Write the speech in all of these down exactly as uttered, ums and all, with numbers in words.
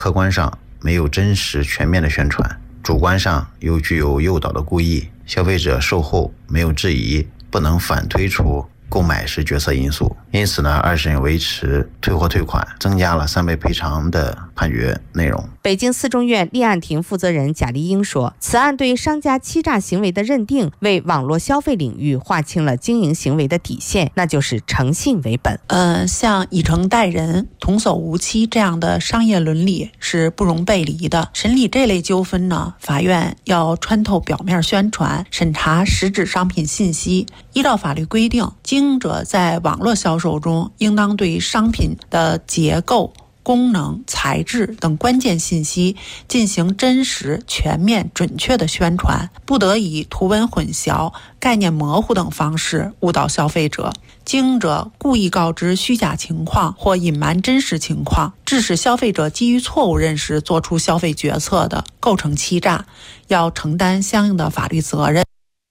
客观上没有真实全面的宣传，主观上又具有诱导的故意，消费者售后没有质疑，不能反推出购买时决策因素。因此呢，二审维持退货退款，增加了三倍赔偿的判决内容。 北京四中院立案庭负责人贾立英说，此案对商家欺诈行为的认定，为网络消费领域划清了经营行为的底线，那就是诚信为本。 呃，像以诚待人、童叟无欺这样的商业伦理是不容背离的。审理这类纠纷呢，法院要穿透表面宣传，审查实质商品信息。依照法律规定，经营者在网络销售中，应当对商品的结构、功能、材质等关键信息进行真实、全面、准确的宣传，不得以图文混淆、概念模糊等方式误导消费者。经营者故意告知虚假情况或隐瞒真实情况，致使消费者基于错误认识做出消费决策的，构成欺诈，要承担相应的法律责任。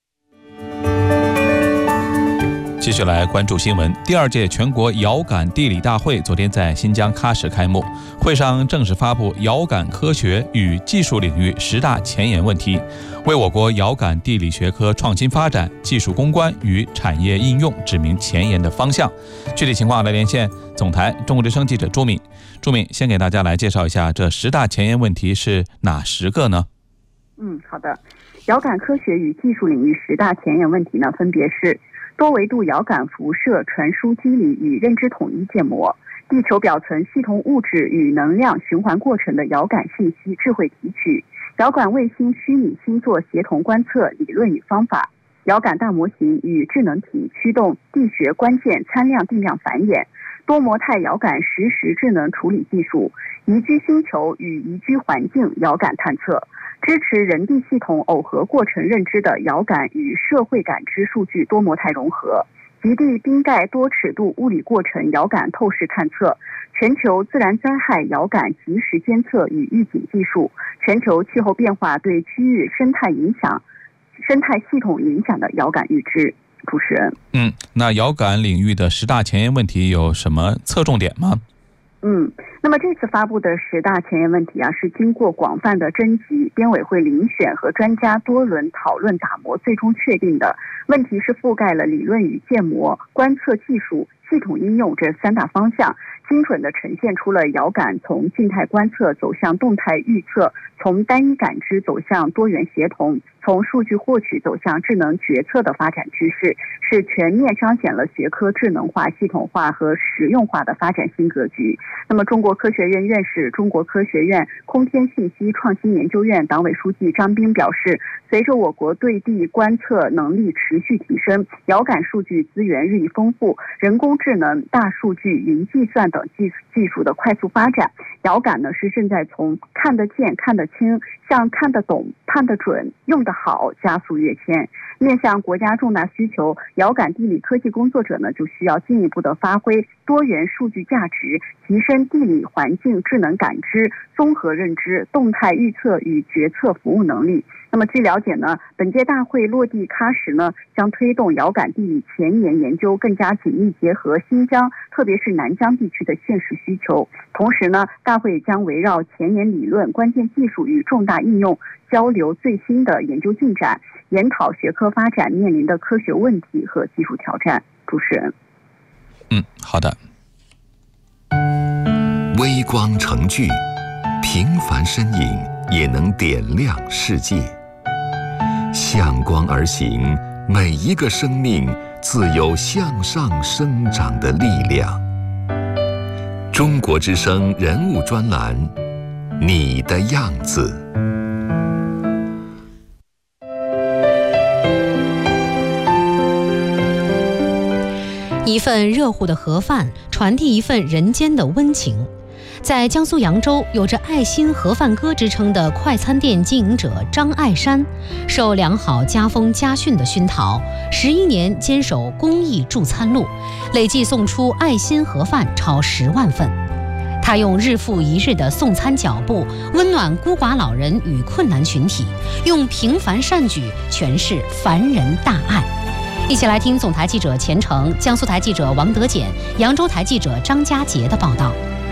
继续来关注新闻。第二届全国遥感地理大会昨天在新疆喀什开幕，会上正式发布遥感科学与技术领域十大前沿问题，为我国遥感地理学科创新发展、技术攻关与产业应用指明前沿的方向。具体情况来连线总台中国之声记者朱敏。朱敏，先给大家来介绍一下这十大前沿问题是哪十个呢？ 嗯，好的。遥感科学与技术领域十大前沿问题呢，分别是多维度遥感辐射传输机理与认知统一建模，地球表层系统物质与能量循环过程的遥感信息智慧提取，遥感卫星虚拟星座协同观测理论与方法，遥感大模型与智能体驱动地学关键参量定量繁衍，多模态遥感实时智能处理技术，宜居星球与宜居环境遥感探测，支持人地系统耦合过程认知的遥感与社会感知数据多模态融合，极地冰盖多尺度物理过程遥感透视探测，全球自然灾害遥感及时监测与预警技术，全球气候变化对区域生态影响、生态系统影响的遥感预知。主持人， 嗯，那遥感领域的十大前沿问题有什么侧重点吗？ 嗯，那么这次发布的十大前沿问题啊，是经过广泛的征集、编委会遴选和专家多轮讨论打磨，最终确定的问题是覆盖了理论与建模、观测技术、系统应用这三大方向，精准地呈现出了遥感从静态观测走向动态预测，从单一感知走向多元协同，从数据获取走向智能决策的发展趋势，是全面彰显了学科智能化、系统化和实用化的发展新格局。那么，中国科学院院士、中国科学院空天信息创新研究院党委书记张斌表示，随着我国对地观测能力持续提升，遥感数据资源日益丰富，人工智能、大数据、云计算等技技术的快速发展，遥感呢是正在从看得见、看得清向看得懂、判得准、用得好加速跃迁。面向国家重大需求，遥感地理科技工作者呢就需要进一步的发挥多元数据价值，提升地理环境智能感知、综合认知、动态预测与决策服务能力。那么据了解呢，本届大会落地喀什呢，将推动遥感地理前沿研究更加紧密结合新疆，特别是南疆地区的现实需求。同时呢，大会将围绕前沿理论、关键技术与重大应用交流最新的研究进展，研讨学科发展面临的科学问题和技术挑战。主持人， 嗯，好的。 微光成炬，平凡身影也能点亮世界。向光而行，每一个生命自有向上生长的力量。中国之声人物专栏，你的样子。 一份热乎的盒饭，传递一份人间的温情。在江苏扬州，有着爱心盒饭哥之称的快餐店经营者张爱山，受良好家风家训的熏陶，十一年坚守公益助餐路，累计送出爱心盒饭超十万份。他用日复一日的送餐脚步，温暖孤寡老人与困难群体，用平凡善举诠释凡人大爱。一起来听总台记者钱程、江苏台记者王德简、扬州台记者张家杰的报道。